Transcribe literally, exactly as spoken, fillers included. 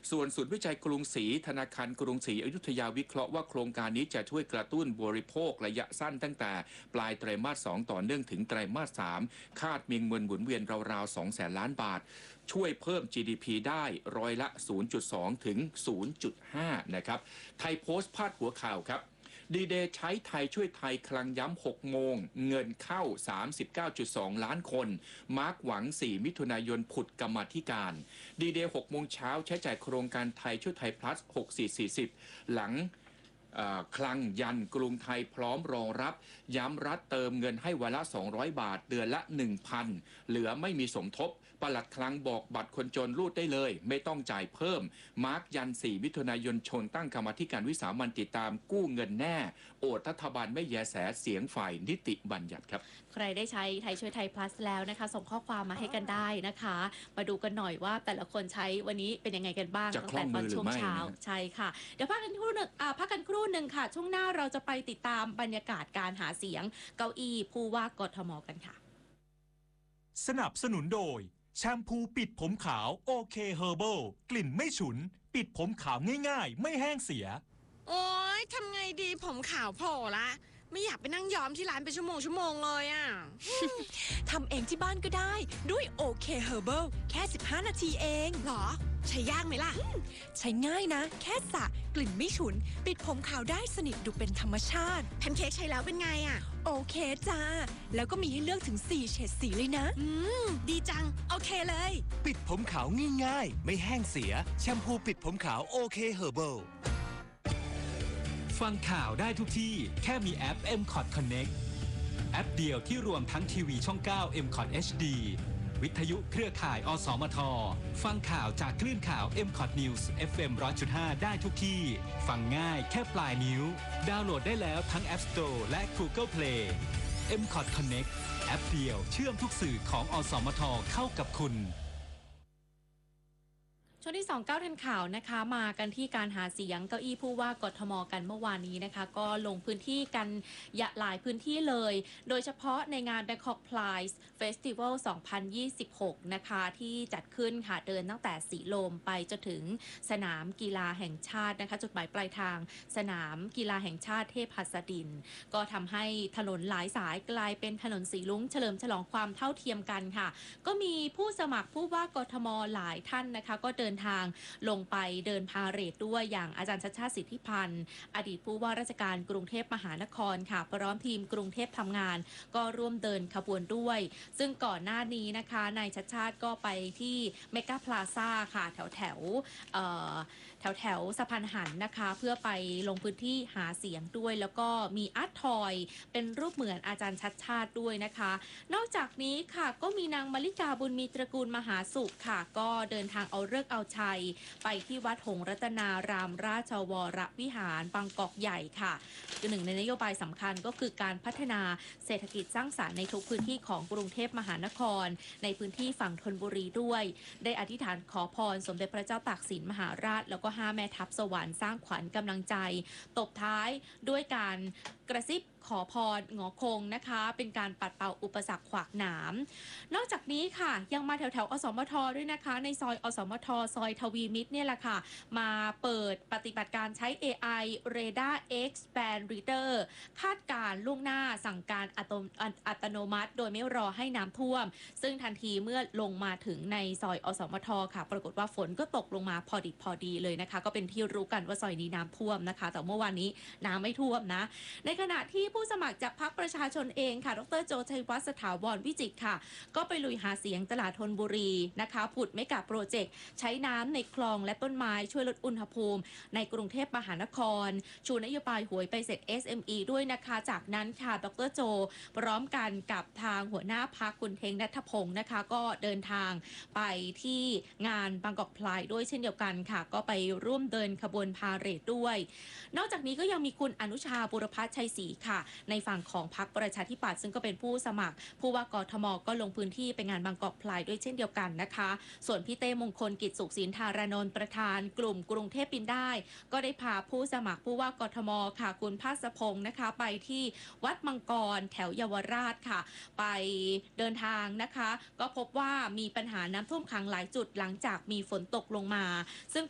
ส่วนศูนย์วิจัยกรุงศรีธนาคารกรุงศรีอยุธยาวิเคราะห์ว่าโครงการนี้จะช่วยกระตุ้นบริโภคระยะสั้นตั้งแต่ปลายไตรมาสสองต่อเนื่องถึงไตรมาสสามคาดมีเงินหมุนเวียนราวๆสองแสนล้านบาทช่วยเพิ่ม จี ดี พี ได้ร้อยละ ศูนย์จุดสอง ถึง ศูนย์จุดห้า นะครับไทยโพสต์พาดหัวข่าวครับดีเดย์ใช้ไทยช่วยไทยคลังย้ำหกโมงเงินเข้า สามสิบเก้าจุดสอง ล้านคนมาร์กหวังสี่มิถุนายนผุดกรรมาธิการดีเดย์หกโมงเช้าใช้จ่ายโครงการไทยช่วยไทย plus หกสี่สี่ศูนย์หลังคลังยันกรุงไทยพร้อมรองรับย้ำรัฐเติมเงินให้วันละสองร้อยบาทเดือนละ หนึ่งพัน เหลือไม่มีสมทบปลัดคลังบอกบัตรคนจนรูดได้เลยไม่ต้องจ่ายเพิ่มมาร์กยันสี่มิถุนายนชนตั้งกรรมาธิการวิสามัญติดตามกู้เงินแน่โอดรัฐบาลไม่แยแสเสียงฝ่ายนิติบัญญัติครับใครได้ใช้ไทยช่วยไทย plus แล้วนะคะส่งข้อความมาให้กันได้นะคะมาดูกันหน่อยว่าแต่ละคนใช้วันนี้เป็นยังไงกันบ้างตั้งแต่ตอนช่วงเช้าใช่ค่ะเดี๋ยวพักกันครู่หนึ่งอ่าพักกันครู่หนึ่งค่ะช่วงหน้าเราจะไปติดตามบรรยากาศการหาเสียงเก้าอี้ผู้ว่ากทมกันค่ะสนับสนุนโดยแชมพูปิดผมขาวโอเคเฮอร์เบิลกลิ่นไม่ฉุนปิดผมขาวง่ายๆไม่แห้งเสียโอ๊ยทำไงดีผมขาวโผล่ละไม่อยากไปนั่งย้อมที่ร้านเป็นชั่วโมงชั่วโมงเลยอ่ะทำเองที่บ้านก็ได้ด้วยโอเคเฮอร์เบิลแค่สิบห้านาทีเองหรอใช้ยากไหมล่ะใช้ง่ายนะแค่สระกลิ่นไม่ฉุนปิดผมขาวได้สนิทดูเป็นธรรมชาติแพนเค้กใช้แล้วเป็นไงอ่ะโอเคจ้าแล้วก็มีให้เลือกถึงสี่เฉดสีเลยนะอืมดีจังโอเคเลยปิดผมขาวง่ายๆไม่แห้งเสียแชมพูปิดผมขาวโอเคเฮอร์เบิลฟังข่าวได้ทุกที่แค่มีแอป เอ็ม คอท Connect แอปเดียวที่รวมทั้งทีวีช่อง เก้า เอ็ม คอท เอช ดี วิทยุเครือข่ายอสมทฟังข่าวจากคลื่นข่าว เอ็ม คอท News เอฟ เอ็ม หนึ่งร้อยจุดห้า ได้ทุกที่ฟังง่ายแค่ปลายนิ้วดาวน์โหลดได้แล้วทั้ง App Store และ Google Play เอ็ม คอท Connect แอปเดียวเชื่อมทุกสื่อของอสมทเข้ากับคุณช่วงที่สอง เก้าทันข่าวนะคะมากันที่การหาเสียงเก้าอี้ผู้ว่ากทมกันเมื่อวานนี้นะคะก็ลงพื้นที่กันหลายพื้นที่เลยโดยเฉพาะในงาน Bangkok Pride Festival สองพันยี่สิบหกนะคะที่จัดขึ้นค่ะเดินตั้งแต่สีลมไปจนถึงสนามกีฬาแห่งชาตินะคะจุดหมายปลายทางสนามกีฬาแห่งชาติเทพหัสดินก็ทำให้ถนนหลายสายกลายเป็นถนนสีลุ้งเฉลิมฉลองความเท่าเทียมกันค่ะก็มีผู้สมัครผู้ว่ากทมหลายท่านนะคะก็เดินทางลงไปเดินพาเหรดด้วยอย่างอาจารย์ชัชชาติสิทธิพันธ์อดีตผู้ว่าราชการกรุงเทพมหานครค่ะพร้อมทีมกรุงเทพทำงานก็ร่วมเดินขบวนด้วยซึ่งก่อนหน้านี้นะคะนายชัชชาติก็ไปที่เมกาพลาซ่าค่ะแถวแถวแถวแถวสะพานหันนะคะเพื่อไปลงพื้นที่หาเสียงด้วยแล้วก็มีอาร์ตทอยเป็นรูปเหมือนอาจารย์ชัชชาติด้วยนะคะนอกจากนี้ค่ะก็มีนางมลิกาบุญมีตระกูลมหาสุขค่ะก็เดินทางเอาฤกษ์เอาชัยไปที่วัดหงส์รัตนารามราชวรวิหารบางกอกใหญ่ค่ะหนึ่งในนโยบายสำคัญก็คือการพัฒนาเศรษฐกิจสร้างสรรค์ในทุกพื้นที่ของกรุงเทพมหานครในพื้นที่ฝั่งธนบุรีด้วยได้อธิษฐานขอพรสมเด็จพระเจ้าตากสินมหาราชแล้วก็ห้าแม่ทัพสวรรค์สร้างขวัญกำลังใจตบท้ายด้วยการกระซิบขอพรหงอคงนะคะเป็นการปัดเป่าอุปสรรคขวากหนามนอกจากนี้ค่ะยังมาแถวแถวอสมทด้วยนะคะในซอยอสมทซอยทวีมิตรเนี่ยแหละค่ะมาเปิดปฏิบัติการใช้ เอ ไอ Radar Expand Reader คาดการล่วงหน้าสั่งการอัตโนมัติโดยไม่รอให้น้ำท่วมซึ่งทันทีเมื่อลงมาถึงในซอยอสมทค่ะปรากฏว่าฝนก็ตกลงมาพอดิบพอดีเลยนะคะก็เป็นที่รู้กันว่าซอยนี้น้ำท่วมนะคะแต่เมื่อวานนี้น้ำไม่ท่วมนะในขณะที่ผู้สมัครจากพรรคประชาชนเองค่ะดรโจชัยวัฒน์สถาวรวิจิตรค่ะก็ไปลุยหาเสียงตลาดธนบุรีนะคะผุดเมกะโปรเจกต์ใช้น้ำในคลองและต้นไม้ช่วยลดอุณหภูมิในกรุงเทพมหานครชูนโยบายหวยไปเสร็จ เอส เอ็ม อี ด้วยนะคะจากนั้นค่ะดรโจพร้อมกันกับทางหัวหน้าพรรคคุณเทงณัฐพงศ์นะคะก็เดินทางไปที่งานบางกอกพลายด้วยเช่นเดียวกันค่ะก็ไปร่วมเดินขบวนพาเหรดด้วยนอกจากนี้ก็ยังมีคุณอนุชาบุรพัฒน์ชัยศรีค่ะในฝั่งของพรรคประชาธิปัตย์ซึ่งก็เป็นผู้สมัครผู้ว่ากทมก็ลงพื้นที่ไปงานบางกอกพลายด้วยเช่นเดียวกันนะคะส่วนพี่เต้มงคลกิจสุขศิลธารานนท์ประธานกลุ่มกรุงเทพบินได้ก็ได้พาผู้สมัครผู้ว่ากทมค่ะคุณภาสพงศ์นะคะไปที่วัดมังกรแถวเยาวราชค่ะไปเดินทางนะคะก็พบว่ามีปัญหาน้ำท่วมขังหลายจุดหลังจากมีฝนตกลงมาซึ่ง